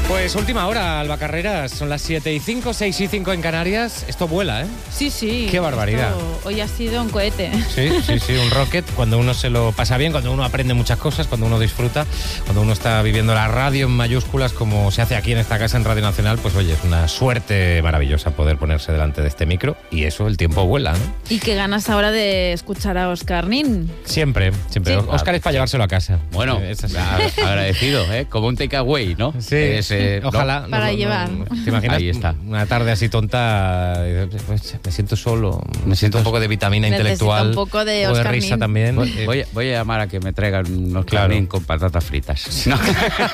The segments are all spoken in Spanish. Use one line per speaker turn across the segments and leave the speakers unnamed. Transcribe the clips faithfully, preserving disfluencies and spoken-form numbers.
Pues última hora, Alba Carreras. Son las siete y cinco, seis y cinco en Canarias. Esto vuela, ¿eh?
Sí, sí.
Qué barbaridad.
Esto hoy ha sido un cohete.
Sí, sí, sí, un rocket. Cuando uno se lo pasa bien, cuando uno aprende muchas cosas, cuando uno disfruta, cuando uno está viviendo la radio en mayúsculas como se hace aquí en esta casa en Radio Nacional, pues oye, es una suerte maravillosa poder ponerse delante de este micro y eso, el tiempo vuela, ¿no?
Y qué ganas ahora de escuchar a Óscar Nin.
Siempre, siempre.
Sí.
Óscar es para llevárselo a casa.
Bueno,
Eh, es así.
agradecido, ¿eh? Como un takeaway, ¿no?
Sí,
Es, eh, ¿no?
ojalá.
Para
no, no,
llevar.
no, ¿te imaginas?
Ahí está.
Una tarde así tonta, pues, me siento solo, me siento un poco de vitamina
Necesito
intelectual,
un poco de
un poco de
Óscar
risa
Nin.
también.
Voy,
Eh,
voy a, voy a llamar a que me traigan unos
Claro.
clarín con patatas fritas. ¿No?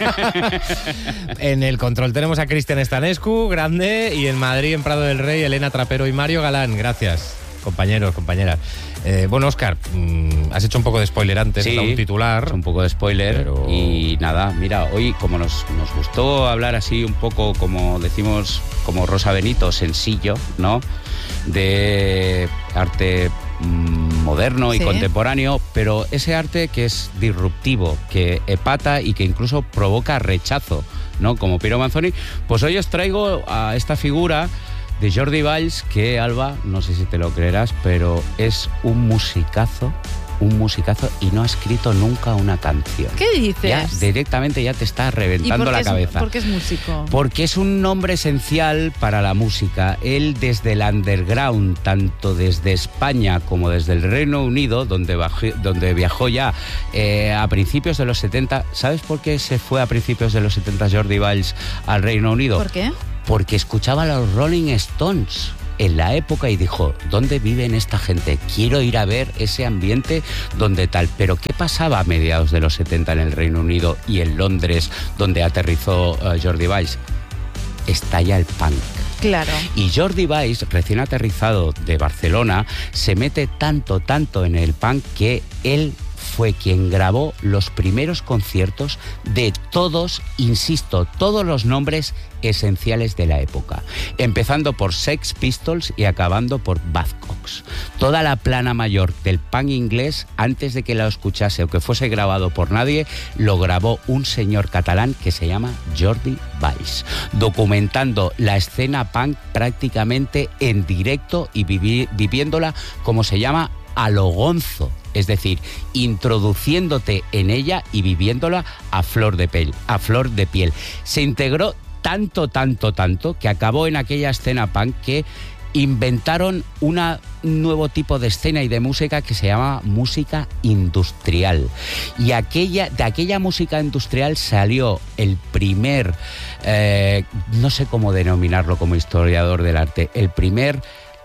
En el control tenemos a Cristian Estanescu, grande, y en Madrid, en Prado del Rey, Elena Trapero y Mario Galán. Gracias, compañeros, compañeras. Eh, bueno, Óscar, mmm, has hecho un poco de spoiler antes,
Sí,
da un titular.
un poco de spoiler.
Pero-
Y nada, mira, hoy como nos, nos gustó hablar así un poco, como decimos, como Rosa Benito, sencillo, ¿no? De arte mm, moderno y
Sí.
contemporáneo, pero ese arte que es disruptivo, que epata y que incluso provoca rechazo, ¿no? Como Piero Manzoni, pues hoy os traigo a esta figura de Jordi Valls, que, Alba, no sé si te lo creerás, pero es un musicazo, un musicazo y no ha escrito nunca una canción.
¿Qué dices?
Ya directamente ya te está
¿Y
reventando
por qué
la
es-
cabeza.
¿Por qué es músico?
Porque es un nombre esencial para la música. Él desde el underground, tanto desde España como desde el Reino Unido, donde, bajó- donde viajó ya eh, a principios de los setenta. ¿Sabes por qué se fue a principios de los setenta Jordi Valls al Reino Unido?
¿Por qué?
Porque escuchaba a los Rolling Stones en la época y dijo, ¿dónde viven esta gente? Quiero ir a ver ese ambiente donde tal. Pero ¿qué pasaba a mediados de los setenta en el Reino Unido y en Londres, donde aterrizó uh, Jordi Valls? Estalla el punk.
Claro.
Y Jordi Valls, recién aterrizado de Barcelona, se mete tanto, tanto en el punk que él fue quien grabó los primeros conciertos de todos, insisto, todos los nombres esenciales de la época. Empezando por Sex Pistols y acabando por Buzzcocks. Toda la plana mayor del punk inglés, antes de que la escuchase o que fuese grabado por nadie, lo grabó un señor catalán que se llama Jordi Valls, documentando la escena punk prácticamente en directo y vivi- viviéndola, como se llama, a lo gonzo. Es decir, introduciéndote en ella y viviéndola a flor de piel, a flor de piel. Se integró tanto, tanto, tanto, que acabó en aquella escena punk que inventaron una, un nuevo tipo de escena y de música que se llama música industrial. Y aquella, de aquella música industrial salió el primer, eh, no sé cómo denominarlo como historiador del arte, el primer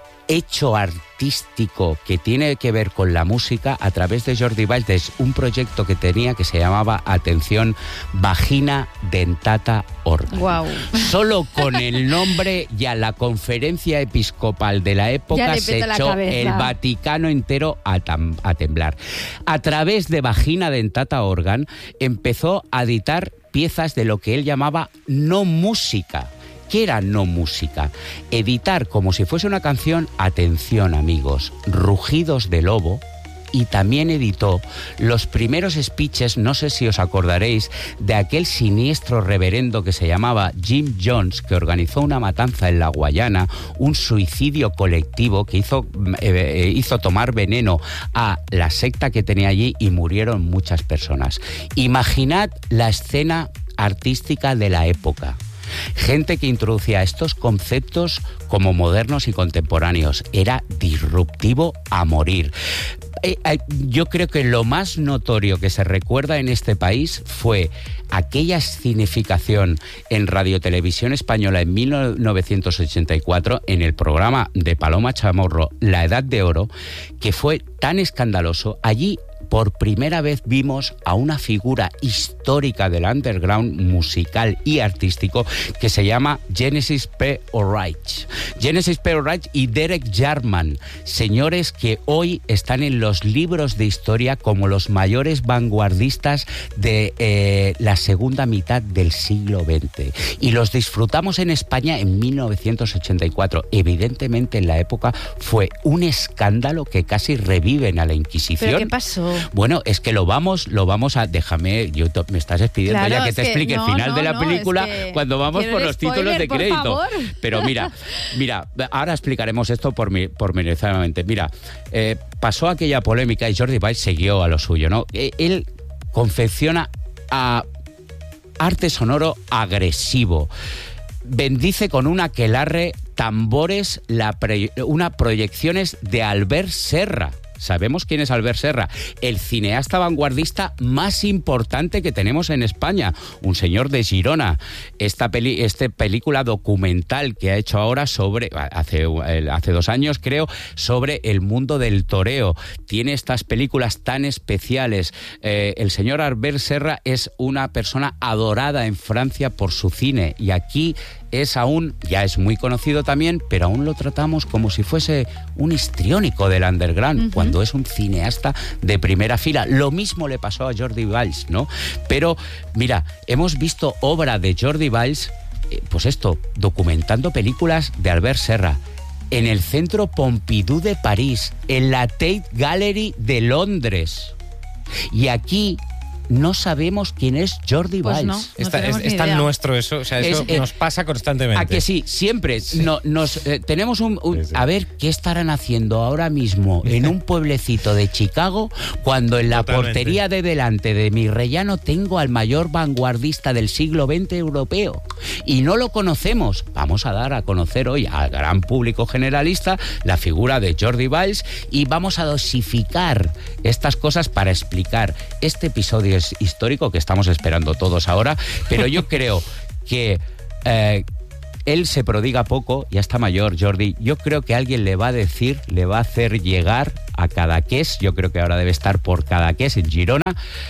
hecho artístico que tiene que ver con la música a través de Jordi Valls, de un proyecto que tenía que se llamaba, atención, Vagina Dentata Organ.
Guau.
Solo con el nombre ya la conferencia episcopal de la
Ya
época
le
se
peta la
echó
cabeza.
el Vaticano entero a, tam- a temblar. A través de Vagina Dentata Organ empezó a editar piezas de lo que él llamaba no música. ¿Qué era no música? Editar como si fuese una canción, atención amigos, Rugidos de Lobo, y también editó los primeros speeches, no sé si os acordaréis, de aquel siniestro reverendo que se llamaba Jim Jones, que organizó una matanza en la Guayana, un suicidio colectivo que hizo, eh, hizo tomar veneno a la secta que tenía allí y murieron muchas personas. Imaginad la escena artística de la época. Gente que introducía estos conceptos como modernos y contemporáneos. Era disruptivo a morir. Eh, eh, yo creo que lo más notorio que se recuerda en este país fue aquella escenificación en Radio Televisión Española en mil novecientos ochenta y cuatro en el programa de Paloma Chamorro, La Edad de Oro, que fue tan escandaloso. Allí por primera vez vimos a una figura histórica del underground musical y artístico que se llama Genesis P. O'Reilly. Genesis P. O'Reilly y Derek Jarman, señores que hoy están en los libros de historia como los mayores vanguardistas de eh, la segunda mitad del siglo veinte. Y los disfrutamos en España en mil novecientos ochenta y cuatro. Evidentemente en la época fue un escándalo que casi reviven a la Inquisición.
¿Pero qué pasó?
Bueno, es que lo vamos, lo vamos a... Déjame, yo to- me estás despidiendo
Claro,
ya que
es
te
que
explique
no,
el final
no,
de la
no,
película
es que
cuando vamos
quiero
por
el
los títulos
spoiler,
de
por
crédito.
favor.
Pero mira, mira, ahora explicaremos esto por mi, pormenorizadamente. Mira, eh, pasó aquella polémica y Jordi Valls siguió a lo suyo, ¿no? Eh, Él confecciona a arte sonoro agresivo. Bendice con un aquelarre tambores, la pre- una proyecciones de Albert Serra. Sabemos quién es Albert Serra, el cineasta vanguardista más importante que tenemos en España, un señor de Girona. Esta peli, este película documental que ha hecho ahora sobre, hace, hace dos años creo, sobre el mundo del toreo. Tiene estas películas tan especiales. Eh, el señor Albert Serra es una persona adorada en Francia por su cine y aquí es aún, ya es muy conocido también, pero aún lo tratamos como si fuese un histriónico del underground, uh-huh. cuando es un cineasta de primera fila. Lo mismo le pasó a Jordi Valls, ¿no? Pero, mira, hemos visto obra de Jordi Valls, eh, pues esto, documentando películas de Albert Serra, en el Centro Pompidou de París, en la Tate Gallery de Londres. Y aquí no sabemos quién es Jordi
Pues
Valls.
no, no
Está, es,
ni
es tan
idea.
nuestro eso, o sea, eso
Es, eh,
nos pasa constantemente.
¿A que sí? Siempre. No, nos eh, tenemos un... un-
Sí, sí.
A ver, ¿qué estarán haciendo ahora mismo en un pueblecito de Chicago cuando en la
Totalmente.
portería de delante de mi rellano tengo al mayor vanguardista del siglo veinte europeo? Y no lo conocemos. Vamos a dar a conocer hoy al gran público generalista la figura de Jordi Valls y vamos a dosificar estas cosas para explicar este episodio es histórico que estamos esperando todos ahora, pero yo creo que eh, él se prodiga poco, ya está mayor, Jordi. Yo creo que alguien le va a decir, le va a hacer llegar a Cadaqués, yo creo que ahora debe estar por Cadaqués en Girona,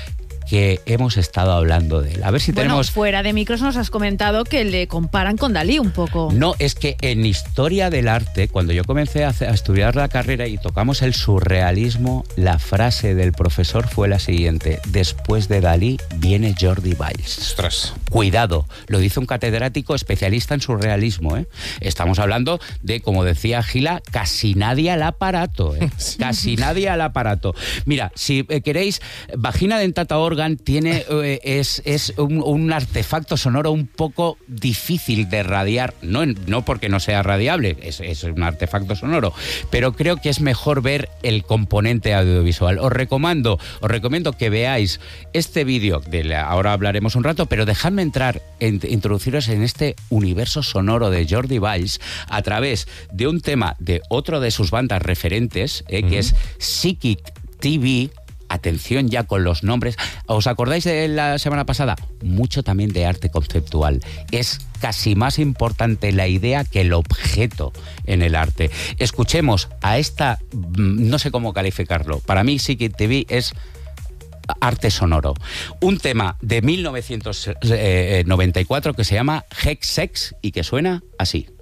que hemos estado hablando de él. A ver si
Bueno,
tenemos...
fuera de micros nos has comentado que le comparan con Dalí un poco.
No, es que en historia del arte, cuando yo comencé a, hacer- a estudiar la carrera y tocamos el surrealismo, la frase del profesor fue la siguiente: después de Dalí viene Jordi Valls.
Ostras.
Cuidado, lo dice un catedrático especialista en surrealismo, ¿eh? Estamos hablando de, como decía Gila, casi nadie al aparato, ¿eh? Casi nadie al aparato. Mira, si eh, queréis, Vagina Dentata Organ tiene, eh, es, es un, un artefacto sonoro un poco difícil de radiar, no, en- no porque no sea radiable, es, es un artefacto sonoro, pero creo que es mejor ver el componente audiovisual. Os recomiendo, os recomiendo que veáis este vídeo, de la- ahora hablaremos un rato, pero dejadme entrar, en, introduciros en este universo sonoro de Jordi Valls a través de un tema de otro de sus bandas referentes, eh, que es Psychic T V. Atención ya con los nombres. ¿Os acordáis de la semana pasada? Mucho también de arte conceptual. Es casi más importante la idea que el objeto en el arte. Escuchemos a esta, mm, no sé cómo calificarlo. Para mí Psychic T V es arte sonoro. Un tema de mil novecientos noventa y cuatro que se llama Hex Sex y que suena así.